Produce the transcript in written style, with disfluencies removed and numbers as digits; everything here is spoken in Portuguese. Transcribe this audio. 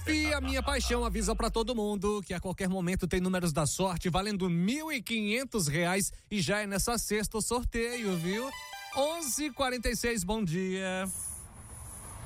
E a Minha Paixão avisa pra todo mundo que a qualquer momento tem números da sorte valendo R$ 1.500 e já é nessa sexta o sorteio, viu? 11h46, bom dia.